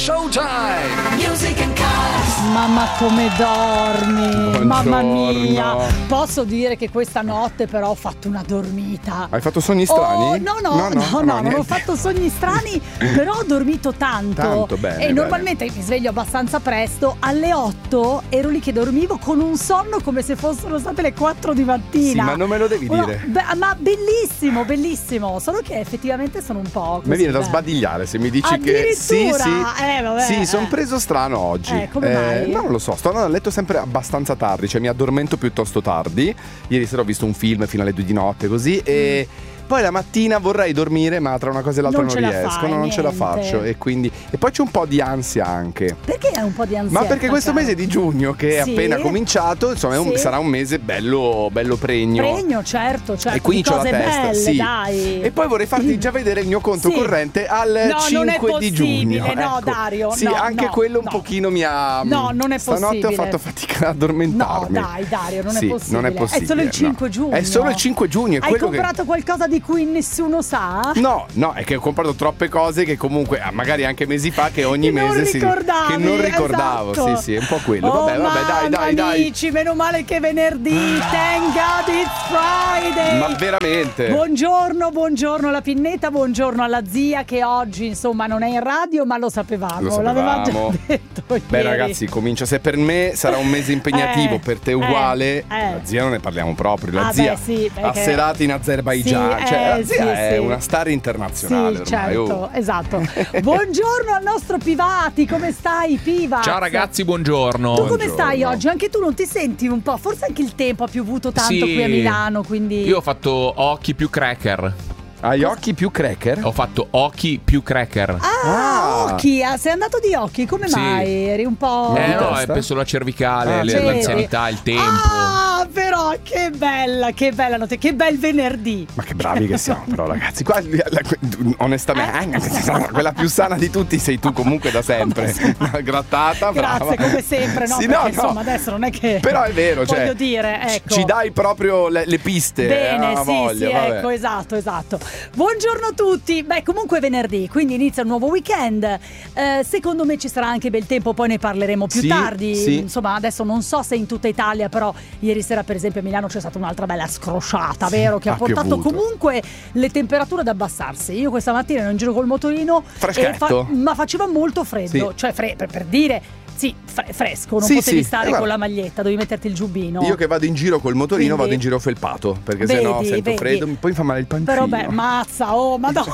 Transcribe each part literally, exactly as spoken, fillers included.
showtime. Music and Cars. Mamma come dormi. Buongiorno. Mamma mia. Posso dire che questa notte però ho fatto una dormita. Hai fatto sogni strani? Oh, no, no, no, no, no, no, non ho fatto sogni strani, però ho dormito tanto. Tanto, bene, E bene. normalmente mi sveglio abbastanza presto. Alle otto ero lì che dormivo con un sonno come se fossero state le quattro di mattina. Sì, ma non me lo devi No, dire. be- ma bellissimo, bellissimo. Solo che effettivamente sono un po' così. Mi viene da beh. sbadigliare se mi dici che sì, Addirittura? sì. Eh, vabbè, Sì, sono eh. preso strano oggi. Eh, come mai? No, non lo so, sto andando a letto sempre abbastanza tardi, cioè mi addormento piuttosto tardi. Ieri sera ho visto un film fino alle due di notte così e poi la mattina vorrei dormire, ma tra una cosa e l'altra Non non, ce la riesco, fai, no, non ce la niente. faccio e quindi e poi c'è un po' di ansia anche. Perché hai un po' di ansia? Ma perché questo mese di giugno che è Sì. appena cominciato, insomma, è un- Sì. sarà un mese bello bello pregno. Pregno, certo, certo. E quindi di c'ho la cose testa, belle, sì. dai. E poi vorrei farti già vedere il mio conto Sì. corrente al No, non è cinque di giugno. possibile, no, Ecco. Dario, Sì, no, anche no, quello un no. pochino mi ha. No, non è Stanotte possibile. ho fatto fatica ad No, addormentarmi. dai, Dario, non Sì, è possibile. non è possibile. È solo il no. cinque giugno. È solo il cinque giugno, è Hai quello comprato qualcosa di cui nessuno sa? che. No, no, è che ho comprato troppe cose che comunque, ah, magari anche mesi fa, che ogni Che non mese si. ricordavi, Che non ricordavo. esatto. Sì, sì, è un po' quello. Oh, vabbè, vabbè, dai, dai, mamma, dai. amici, meno male che è venerdì. Thank God it's Friday. Ma veramente. Buongiorno, buongiorno alla Pinnetta, buongiorno alla zia che oggi insomma non è in radio, ma lo sapevamo, Lo l'aveva già sapevamo. detto Beh ieri. ragazzi, comincia. Se per me sarà un mese impegnativo, Eh, per te uguale. eh, eh. La zia non ne parliamo proprio. La Ah, zia beh, sì, ha perché- serate in Azerbaigian. Sì, cioè, eh, la zia sì, è sì. una star internazionale Sì, ormai. certo, oh. esatto. Buongiorno al nostro Pivati, come stai Piva? Ciao ragazzi, buongiorno. Tu come Buongiorno. stai oggi? Anche tu non ti senti un po'? Forse anche il tempo ha piovuto tanto Sì. qui a Milano, quindi Io ho fatto occhi più cracker. Hai occhi più cracker? Ho fatto occhi più cracker. Ah, Ah. occhi, ah, sei andato di occhi, come Sì. mai? Eri un po'... eh di no, testa? è penso la cervicale, Ah, le- vedi? l'anzianità, il tempo. Ah, però che bella, che bella notte, che bel venerdì. Ma che bravi che siamo però ragazzi. Qua, la- la- onestamente quella più sana di tutti sei tu comunque da sempre. Grattata, brava. Grazie, come sempre, no? Sì, Perché no, no. insomma adesso non è che... Però è vero, cioè, voglio dire, ci- ecco. ci dai proprio le, le piste. Bene, eh, sì, voglia, sì, vabbè. ecco, esatto, esatto. Buongiorno a tutti. Beh, comunque è venerdì, quindi inizia un nuovo weekend. Eh, secondo me ci sarà anche bel tempo, poi ne parleremo più Sì, tardi. sì. Insomma, adesso non so se in tutta Italia, però ieri sera per esempio a Milano c'è stata un'altra bella scrosciata, vero? Che ha, ha portato piovuto. comunque le temperature ad abbassarsi. Io questa mattina ero in giro col motorino Freschetto. e ma faceva molto freddo, Sì. cioè fre- per, per dire sì, fre- fresco, non Sì, potevi sì. stare Eh, con guarda, la maglietta, dovevi metterti il giubbino. Io che vado in giro col motorino Quindi- vado in giro felpato, perché Vedi, sennò sento vedi. freddo, poi mi fa male il pancino. Però beh, mazza, oh, madonna.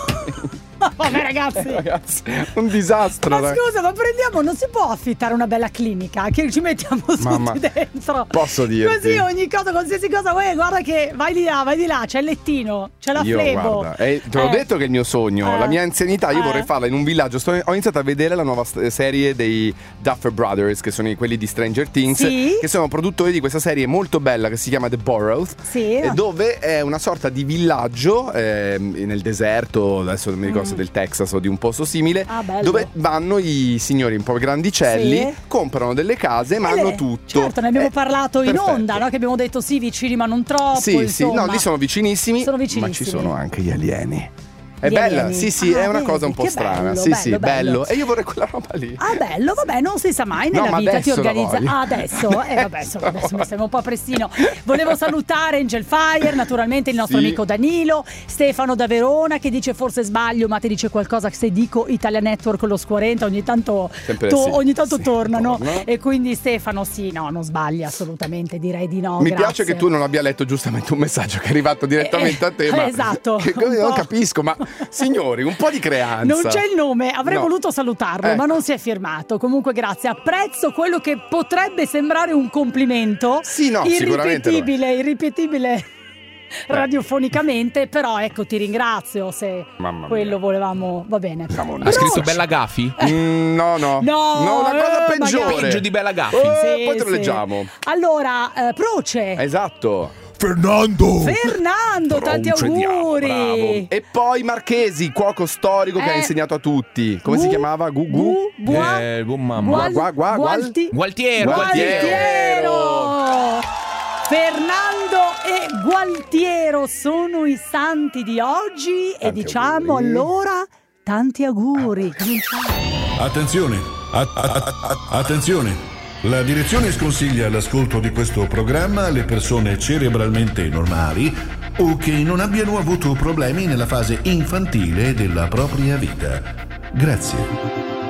Vabbè ragazzi. Ragazzi, un disastro. Ma rag- scusa, ma prendiamo, non si può affittare una bella clinica che ci mettiamo Mamma, tutti dentro. posso dirti? Così ogni cosa, qualsiasi cosa, uè, guarda che vai di là, vai di là, c'è il lettino, c'è la Io flebo. guarda, eh, te l'ho Eh. detto che è il mio sogno, Eh. la mia anzianità, io Eh. vorrei farla in un villaggio. Sto- ho iniziato a vedere la nuova st- serie dei Duffer Brothers, che sono i- quelli di Stranger Things, Sì. che sono produttori di questa serie molto bella che si chiama The Borough. Sì. E dove è una sorta di villaggio ehm, nel deserto, adesso non mi ricordo se del Texas o di un posto simile, Ah, bello. dove vanno i signori un po' grandicelli, Sì. comprano delle case ma Eh, hanno le- tutto. Certo, ne abbiamo Eh, parlato in perfetto. onda, no? Che abbiamo detto sì, vicini ma non troppo. Sì, sì, insomma. no, lì sono vicinissimi, Sono ma ci vicinissimi. sono anche gli alieni. È Gli bella, alieni. sì, sì, Ah, è una vedi, cosa un po' che strana. bello, sì, bello, sì, bello. bello. E io vorrei quella roba lì. Ah, bello, vabbè, non si sa mai nella No, ma vita, ti adesso la organizza. voglio. Ah, adesso, eh, vabbè, insomma, adesso mi sembra un po' prestino. Volevo salutare Angel Fire, naturalmente il nostro Sì. amico Danilo, Stefano da Verona che dice forse sbaglio, ma ti dice qualcosa che se dico Italia Network lo squarenta, ogni tanto, Sempre to- sì. ogni tanto Sì, tornano. torna. E quindi Stefano, sì, no, non sbaglia assolutamente, direi di no. Mi grazie. piace che tu non abbia letto giustamente un messaggio che è arrivato direttamente Eh, a te. Ma esatto, Che, un non po'. capisco, ma signori, un po' di creanza. Non c'è il nome, avrei No. voluto salutarlo, Ecco. ma non si è firmato. Comunque, grazie. Apprezzo quello che potrebbe sembrare un complimento. Sì, no, sicuramente lo è. irripetibile, irripetibile radiofonicamente. Però, ecco, ti ringrazio se Mamma quello mia. volevamo. Va bene. Siamo Ha scritto Però- Bella Gaffi? Mm, no, no. No, una cosa eh, peggiore. magari. Peggio di Bella Gaffi. Eh, Sì, poi te lo sì. leggiamo. Allora, eh, Proce. Esatto. Fernando! Fernando, tanti Procediamo, auguri. bravo. E poi Marchesi, cuoco storico che Eh. ha insegnato a tutti. Come si Gu- chiamava? Gugu? Gu- Gua- Eh, buon mamma. Gual- Gua- gua- gual- Gualti- Gualtiero. Gualtiero. Fernando e Gualtiero sono i santi di oggi e Tanti diciamo auguri. allora tanti auguri. Cominciamo. Attenzione, a- a- a- attenzione. La direzione sconsiglia l'ascolto di questo programma alle persone cerebralmente normali o che non abbiano avuto problemi nella fase infantile della propria vita. Grazie.